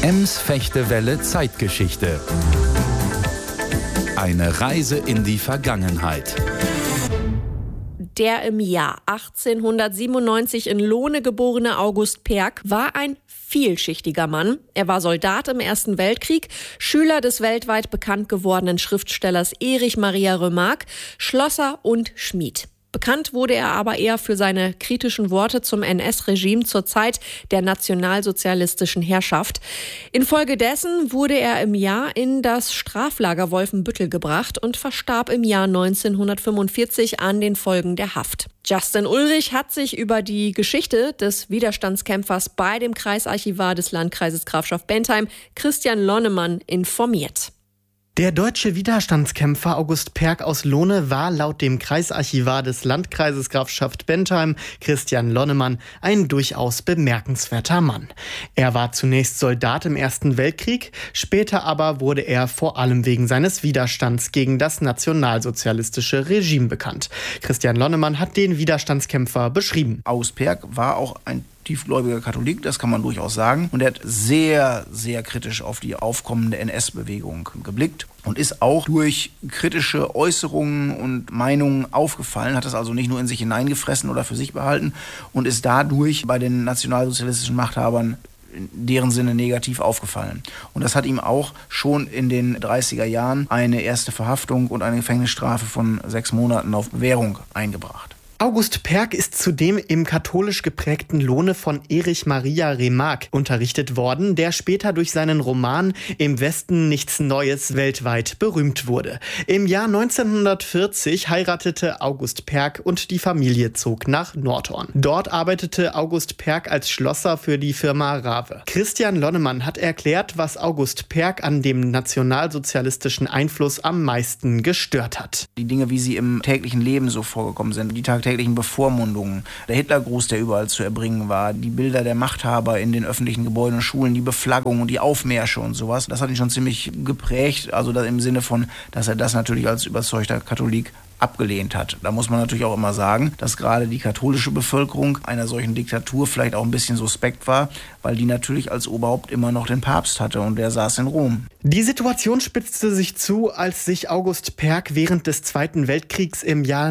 Ems-Fechtewelle Zeitgeschichte. Eine Reise in die Vergangenheit. Der im Jahr 1897 in Lohne geborene August Perg war ein vielschichtiger Mann. Er war Soldat im Ersten Weltkrieg, Schüler des weltweit bekannt gewordenen Schriftstellers Erich Maria Remarque, Schlosser und Schmied. Bekannt wurde er aber eher für seine kritischen Worte zum NS-Regime zur Zeit der nationalsozialistischen Herrschaft. Infolgedessen wurde er im Jahr in das Straflager Wolfenbüttel gebracht und verstarb im Jahr 1945 an den Folgen der Haft. Justin Ulrich hat sich über die Geschichte des Widerstandskämpfers bei dem Kreisarchivar des Landkreises Grafschaft-Bentheim, Christian Lonnemann, informiert. Der deutsche Widerstandskämpfer August Perg aus Lohne war laut dem Kreisarchivar des Landkreises Grafschaft-Bentheim, Christian Lonnemann, ein durchaus bemerkenswerter Mann. Er war zunächst Soldat im Ersten Weltkrieg, später aber wurde er vor allem wegen seines Widerstands gegen das nationalsozialistische Regime bekannt. Christian Lonnemann hat den Widerstandskämpfer beschrieben. August Perg war auch ein tiefgläubiger Katholik, das kann man durchaus sagen. Und er hat sehr, sehr kritisch auf die aufkommende NS-Bewegung geblickt und ist auch durch kritische Äußerungen und Meinungen aufgefallen, hat das also nicht nur in sich hineingefressen oder für sich behalten und ist dadurch bei den nationalsozialistischen Machthabern in deren Sinne negativ aufgefallen. Und das hat ihm auch schon in den 30er Jahren eine erste Verhaftung und eine Gefängnisstrafe von 6 Monaten auf Bewährung eingebracht. August Perg ist zudem im katholisch geprägten Lohne von Erich Maria Remarque unterrichtet worden, der später durch seinen Roman Im Westen nichts Neues weltweit berühmt wurde. Im Jahr 1940 heiratete August Perg und die Familie zog nach Nordhorn. Dort arbeitete August Perg als Schlosser für die Firma Rave. Christian Lonnemann hat erklärt, was August Perg an dem nationalsozialistischen Einfluss am meisten gestört hat. Die Dinge, wie sie im täglichen Leben so vorgekommen sind, die tagtäglichen Bevormundungen, der Hitlergruß, der überall zu erbringen war, die Bilder der Machthaber in den öffentlichen Gebäuden und Schulen, die Beflaggung und die Aufmärsche und sowas, das hat ihn schon ziemlich geprägt, also im Sinne von, dass er das natürlich als überzeugter Katholik abgelehnt hat. Da muss man natürlich auch immer sagen, dass gerade die katholische Bevölkerung einer solchen Diktatur vielleicht auch ein bisschen suspekt war, weil die natürlich als Oberhaupt immer noch den Papst hatte und der saß in Rom. Die Situation spitzte sich zu, als sich August Perg während des Zweiten Weltkriegs im Jahr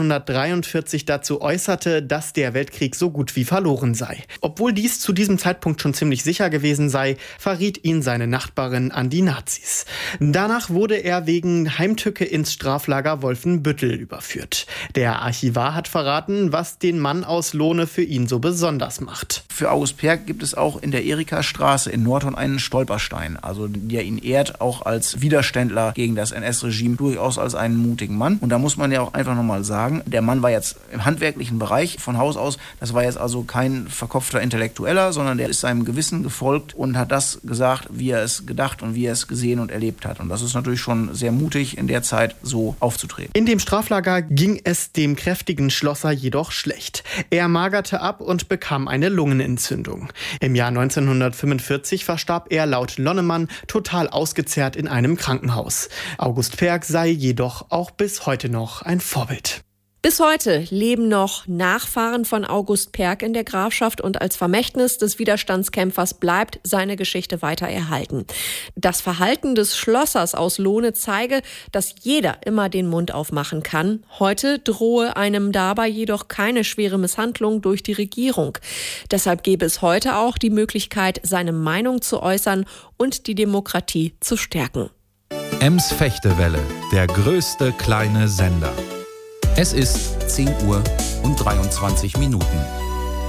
1943 dazu äußerte, dass der Weltkrieg so gut wie verloren sei. Obwohl dies zu diesem Zeitpunkt schon ziemlich sicher gewesen sei, verriet ihn seine Nachbarin an die Nazis. Danach wurde er wegen Heimtücke ins Straflager Wolfenbüttel überführt. Der Archivar hat verraten, was den Mann aus Lohne für ihn so besonders macht. Für August Perg gibt es auch in der Erika-Straße in Nordhorn einen Stolperstein, also der ihn ehrt, auch als Widerständler gegen das NS-Regime, durchaus als einen mutigen Mann. Und da muss man ja auch einfach nochmal sagen, der Mann war jetzt im handwerklichen Bereich von Haus aus, das war jetzt also kein verkopfter Intellektueller, sondern der ist seinem Gewissen gefolgt und hat das gesagt, wie er es gedacht und wie er es gesehen und erlebt hat. Und das ist natürlich schon sehr mutig, in der Zeit so aufzutreten. In dem Straflager ging es dem kräftigen Schlosser jedoch schlecht. Er magerte ab und bekam eine Lungenentzündung. Im Jahr 1945 verstarb er laut Lonnemann total ausgezehrt in einem Krankenhaus. August Perg sei jedoch auch bis heute noch ein Vorbild. Bis heute leben noch Nachfahren von August Perg in der Grafschaft und als Vermächtnis des Widerstandskämpfers bleibt seine Geschichte weiter erhalten. Das Verhalten des Schlossers aus Lohne zeige, dass jeder immer den Mund aufmachen kann. Heute drohe einem dabei jedoch keine schwere Misshandlung durch die Regierung. Deshalb gäbe es heute auch die Möglichkeit, seine Meinung zu äußern und die Demokratie zu stärken. Ems-Fechtewelle, der größte kleine Sender. Es ist 10:23 Uhr.